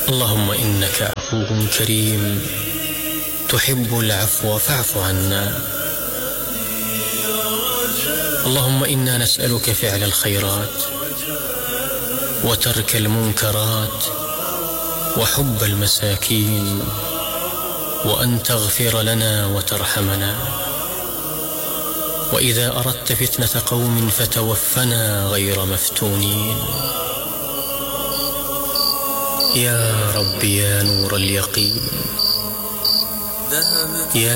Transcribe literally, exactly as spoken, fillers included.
اللهم إنك عفو كريم تحب العفو فاعف عنا. اللهم إنا نسألك فعل الخيرات وترك المنكرات وحب المساكين، وأن تغفر لنا وترحمنا. وإذا أردت فتنة قوم فتوفنا غير مفتونين. يا رب يا نور اليقين، يا